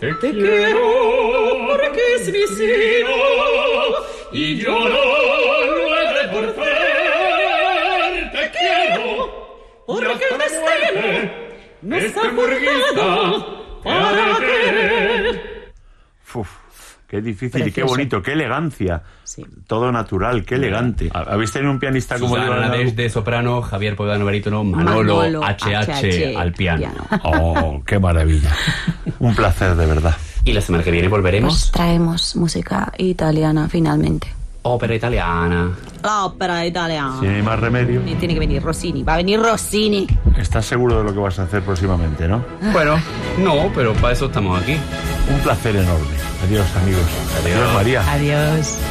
Te quiero porque es mi cielo y yo no lo he de por fer. Te quiero porque el destino nos ha formado para querer. Uf, qué difícil y qué bonito, qué elegancia. Sí. Todo natural, qué elegante. ¿Habéis tenido un pianista como Susana Nades de soprano, Javier Poedano barítono, Manolo HH al piano. Oh, qué maravilla. Un placer, de verdad. Y la semana que viene volveremos. Pues traemos música italiana finalmente. Ópera italiana. La ópera italiana. Si no hay más remedio. Y tiene que venir Rossini. Va a venir Rossini. Estás seguro de lo que vas a hacer próximamente, ¿no? Bueno, no, pero para eso estamos aquí. Un placer enorme. Adiós, amigos. Adiós. María. Adiós.